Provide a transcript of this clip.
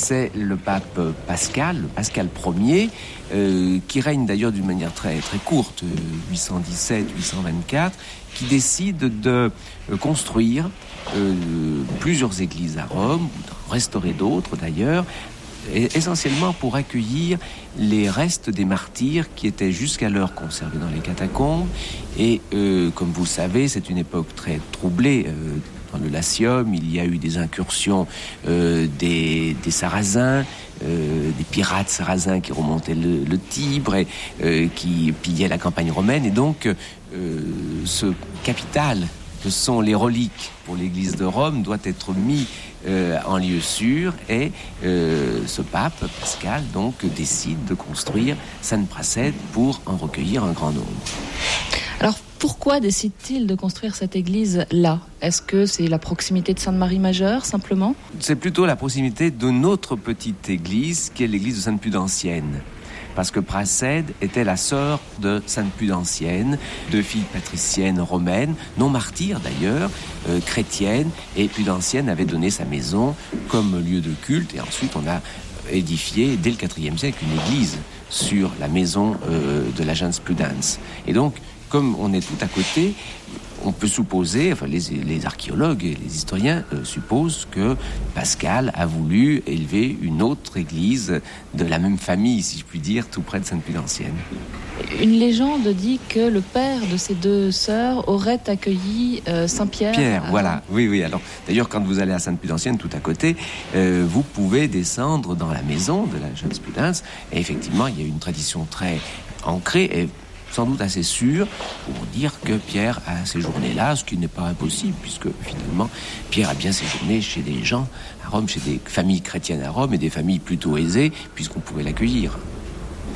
c'est le pape Pascal Ier, qui règne d'ailleurs d'une manière très, très courte, 817-824, qui décide de construire plusieurs églises à Rome, d'en restaurer d'autres d'ailleurs, essentiellement pour accueillir les restes des martyrs qui étaient jusqu'alors conservés dans les catacombes. Et comme vous le savez, c'est une époque très troublée. Dans le Latium, il y a eu des incursions des Sarrasins, des pirates sarrasins qui remontaient le Tibre et qui pillaient la campagne romaine. Et donc, ce capital que sont les reliques pour l'église de Rome doit être mis en lieu sûr, et ce pape Pascal donc décide de construire Sainte Prassède pour en recueillir un grand nombre. Alors pourquoi décide-t-il de construire cette église là ? Est-ce que c'est la proximité de Sainte-Marie Majeure simplement ? C'est plutôt la proximité d'une autre petite église qui est l'église de Sainte-Pudancienne. Parce que Prassède était la sœur de Sainte-Pudancienne, deux filles patriciennes romaines, non martyres d'ailleurs, chrétiennes, et Pudancienne avait donné sa maison comme lieu de culte, et ensuite on a édifié dès le IVe siècle une église sur la maison de la Gens Pudens. Et donc, comme on est tout à côté, on peut supposer, enfin les archéologues et les historiens supposent que Pascal a voulu élever une autre église de la même famille, si je puis dire, tout près de Sainte-Pudancienne. Une légende dit que le père de ces deux sœurs aurait accueilli Saint-Pierre. Pierre, voilà, oui. Alors, d'ailleurs, quand vous allez à Sainte-Pudancienne, tout à côté, vous pouvez descendre dans la maison de la Gens Pudens, et effectivement, il y a une tradition très ancrée et sans doute assez sûr pour dire que Pierre a séjourné là, ce qui n'est pas impossible, puisque finalement, Pierre a bien séjourné chez des gens à Rome, chez des familles chrétiennes à Rome, et des familles plutôt aisées, puisqu'on pouvait l'accueillir.